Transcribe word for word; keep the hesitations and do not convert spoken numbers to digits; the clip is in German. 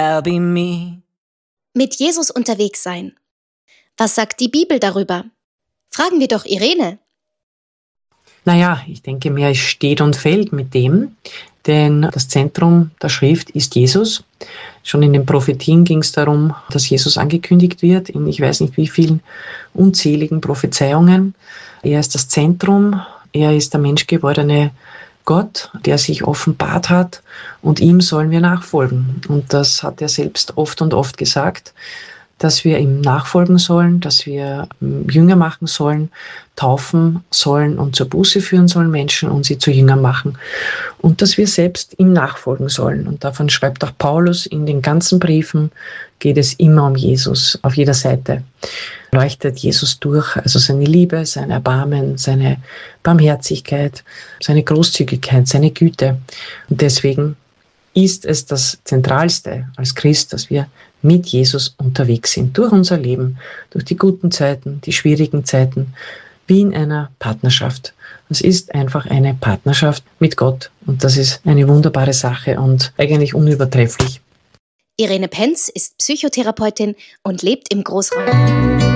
I'll be me. Mit Jesus unterwegs sein. Was sagt die Bibel darüber? Fragen wir doch Irene. Naja, ich denke mir, es steht und fällt mit dem, denn das Zentrum der Schrift ist Jesus. Schon in den Prophetien ging es darum, dass Jesus angekündigt wird, in ich weiß nicht wie vielen unzähligen Prophezeiungen. Er ist das Zentrum, er ist der menschgewordene Gott, der sich offenbart hat, und ihm sollen wir nachfolgen. Und das hat er selbst oft und oft gesagt, dass wir ihm nachfolgen sollen, dass wir Jünger machen sollen, taufen sollen und zur Buße führen sollen Menschen und sie zu Jüngern machen. Und dass wir selbst ihm nachfolgen sollen. Und davon schreibt auch Paulus in den ganzen Briefen, geht es immer um Jesus. Auf jeder Seite leuchtet Jesus durch, also seine Liebe, sein Erbarmen, seine Barmherzigkeit, seine Großzügigkeit, seine Güte. Und deswegen ist es das Zentralste als Christ, dass wir mit Jesus unterwegs sind, durch unser Leben, durch die guten Zeiten, die schwierigen Zeiten, wie in einer Partnerschaft. Es ist einfach eine Partnerschaft mit Gott und das ist eine wunderbare Sache und eigentlich unübertrefflich. Irene Penz ist Psychotherapeutin und lebt im Großraum.